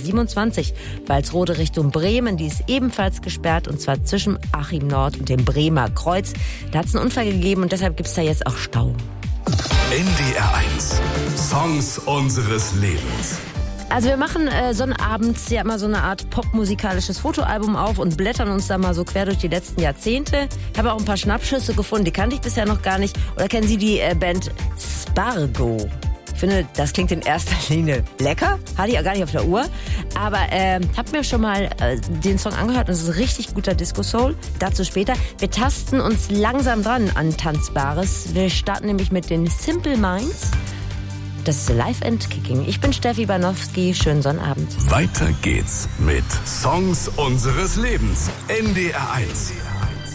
A27 Walsrode Richtung Bremen. Die ist ebenfalls gesperrt und zwar zwischen Achim Nord und dem Bremer Kreuz. Da hat es einen Unfall gegeben und deshalb gibt es da jetzt auch Stau. NDR 1. Songs unseres Lebens. Also wir machen sonnabends ja immer so eine Art popmusikalisches Fotoalbum auf und blättern uns da mal so quer durch die letzten Jahrzehnte. Ich habe auch ein paar Schnappschüsse gefunden, die kannte ich bisher noch gar nicht. Oder kennen Sie die Band Spargo? Ich finde, das klingt in erster Linie lecker. Hatte ich auch gar nicht auf der Uhr. Aber habe mir schon mal den Song angehört und es ist richtig guter Disco-Soul. Dazu später. Wir tasten uns langsam dran an Tanzbares. Wir starten nämlich mit den Simple Minds. Das ist Live and Kicking. Ich bin Steffi Banowski. Schönen Sonnabend. Weiter geht's mit Songs unseres Lebens. NDR 1.